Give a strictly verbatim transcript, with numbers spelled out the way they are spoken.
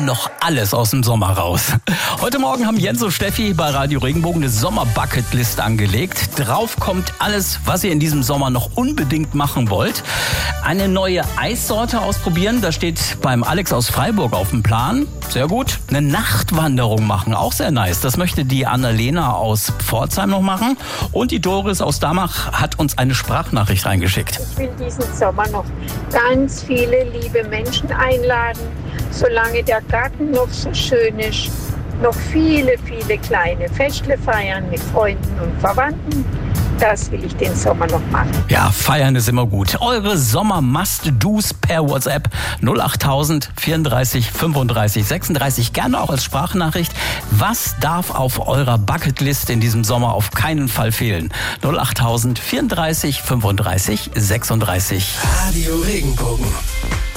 holen noch alles aus dem Sommer raus. Heute Morgen haben Jens und Steffi bei Radio Regenbogen eine Sommer-Bucketlist angelegt. Drauf kommt alles, was ihr in diesem Sommer noch unbedingt machen wollt. Eine neue Eissorte ausprobieren, das steht beim Alex aus Freiburg auf dem Plan. Sehr gut. Eine Nachtwanderung machen, auch sehr nice. Das möchte die Annalena aus Pforzheim noch machen. Und die Doris aus Damach hat uns eine Sprachnachricht reingeschickt. Ich will diesen Sommer noch ganz viele liebe Menschen einladen, solange der Garten noch so schön ist, noch viele, viele kleine Festle feiern mit Freunden und Verwandten. Das will ich den Sommer noch machen. Ja, feiern ist immer gut. Eure Sommer-Must-Dos per WhatsApp null achttausend vierunddreißig fünfunddreißig sechsunddreißig. Gerne auch als Sprachnachricht. Was darf auf eurer Bucketlist in diesem Sommer auf keinen Fall fehlen? null achttausend vierunddreißig fünfunddreißig sechsunddreißig. Radio Regenbogen.